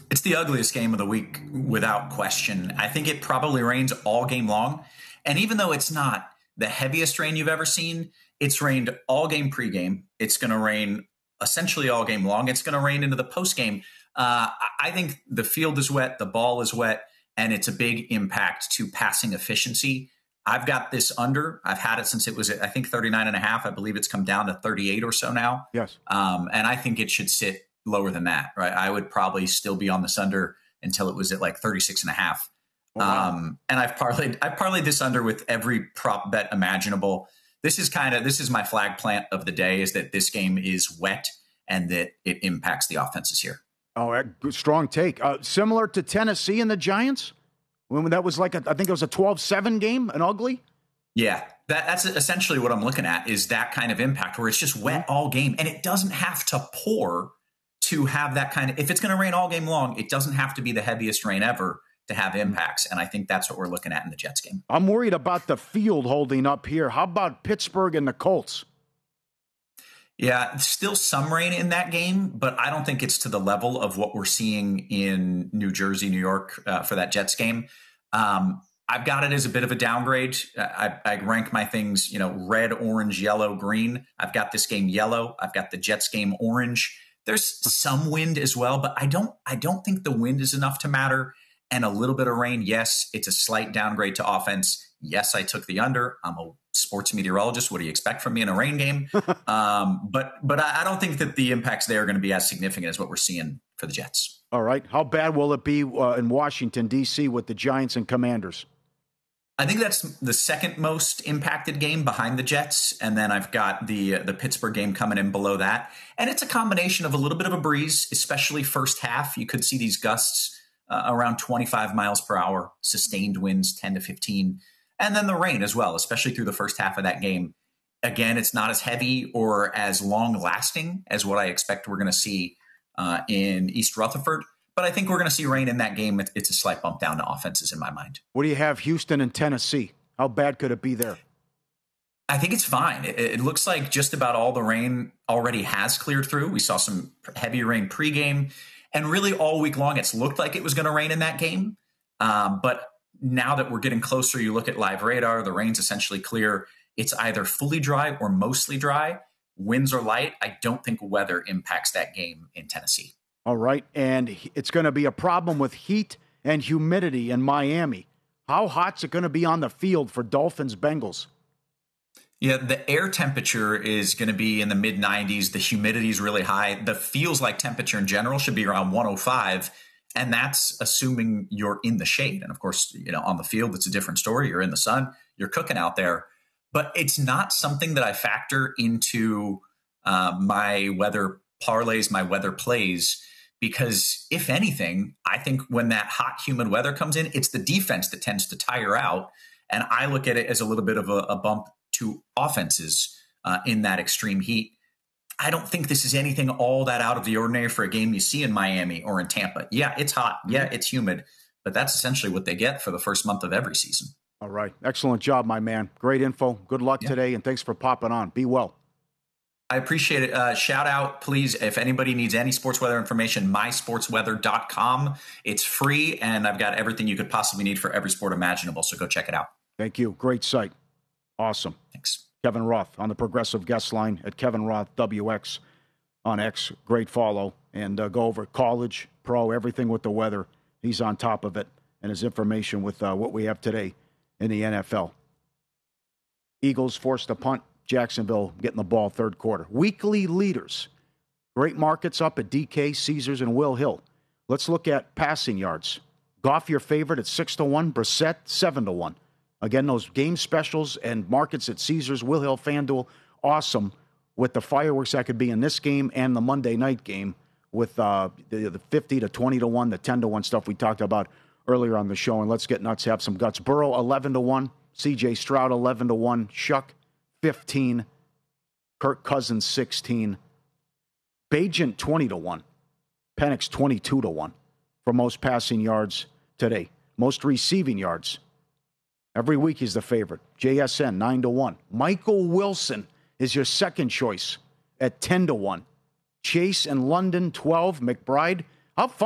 It's the ugliest game of the week without question. I think it probably rains all game long. And even though it's not the heaviest rain you've ever seen, it's rained all game pregame. It's going to rain essentially all game long. It's going to rain into the postgame. I think the field is wet, the ball is wet, and it's a big impact to passing efficiency. I've got this under. I've had it since it was, I think, 39 and a half. I believe it's come down to 38 or so now. Yes. And I think it should sit lower than that, right? I would probably still be on this under until it was at like 36 and a half. Oh, wow. And I've parlayed this under with every prop bet imaginable. This is my flag plant of the day, is that this game is wet and that it impacts the offenses here. Oh, strong take. Similar to Tennessee and the Giants? When that was like, I think it was a 12-7 game, an ugly? Yeah, that's essentially what I'm looking at, is that kind of impact where it's just wet all game. And it doesn't have to pour to have that kind of, if it's going to rain all game long, it doesn't have to be the heaviest rain ever to have impacts. And I think that's what we're looking at in the Jets game. I'm worried about the field holding up here. How about Pittsburgh and the Colts? Yeah, still some rain in that game, but I don't think it's to the level of what we're seeing in New Jersey, New York for that Jets game. I've got it as a bit of a downgrade. I rank my things, red, orange, yellow, green. I've got this game yellow. I've got the Jets game orange. There's some wind as well, but I don't think the wind is enough to matter. And a little bit of rain, yes, it's a slight downgrade to offense. Yes, I took the under. I'm a sports meteorologist. What do you expect from me in a rain game? But I don't think that the impacts there are going to be as significant as what we're seeing for the Jets. All right. How bad will it be in Washington, D.C. with the Giants and Commanders? I think that's the second most impacted game behind the Jets. And then I've got the Pittsburgh game coming in below that. And it's a combination of a little bit of a breeze, especially first half. You could see these gusts around 25 miles per hour, sustained winds 10 to 15. And then the rain as well, especially through the first half of that game. Again, it's not as heavy or as long lasting as what I expect we're going to see in East Rutherford. But I think we're going to see rain in that game. It's a slight bump down to offenses in my mind. What do you have, Houston and Tennessee? How bad could it be there? I think it's fine. It looks like just about all the rain already has cleared through. We saw some heavy rain pregame. And really all week long, it's looked like it was going to rain in that game. But now that we're getting closer, you look at live radar, the rain's essentially clear. It's either fully dry or mostly dry. Winds are light. I don't think weather impacts that game in Tennessee. All right. And it's going to be a problem with heat and humidity in Miami. How hot's it going to be on the field for Dolphins-Bengals? Yeah, the air temperature is going to be in the mid-90s. The humidity is really high. The feels like temperature in general should be around 105. And that's assuming you're in the shade. And of course, on the field, it's a different story. You're in the sun, you're cooking out there. But it's not something that I factor into my weather parlays, my weather plays, because if anything, I think when that hot, humid weather comes in, it's the defense that tends to tire out. And I look at it as a little bit of a bump to offenses in that extreme heat. I don't think this is anything all that out of the ordinary for a game you see in Miami or in Tampa. Yeah, it's hot. Yeah, it's humid. But that's essentially what they get for the first month of every season. All right. Excellent job, my man. Great info. Good luck today, and thanks for popping on. Be well. I appreciate it. Shout out, please, if anybody needs any sports weather information, mysportsweather.com. It's free, and I've got everything you could possibly need for every sport imaginable, so go check it out. Thank you. Great site. Awesome. Thanks. Kevin Roth on the Progressive Guest Line at Kevin Roth WX on X. Great follow. And go over college, pro, everything with the weather. He's on top of it, and his information with what we have today in the NFL. Eagles forced a punt. Jacksonville getting the ball third quarter. Weekly leaders. Great markets up at DK, Caesars, and Will Hill. Let's look at passing yards. Goff, your favorite at 6-1. Brissett, 7-1. Again, those game specials and markets at Caesars, Will Hill, FanDuel, awesome with the fireworks that could be in this game and the Monday night game with the 50 to 20-1, the 10-1 stuff we talked about earlier on the show. And let's get nuts, have some guts. Burrow, 11-1. C.J. Stroud, 11-1. Shuck, 15. Kirk Cousins, 16. Bagent, 20-1. Penix, 22-1 for most passing yards today. Most receiving yards. Every week he's the favorite. JSN, 9-1. Michael Wilson is your second choice at 10-1. Chase and London, 12. McBride. How fun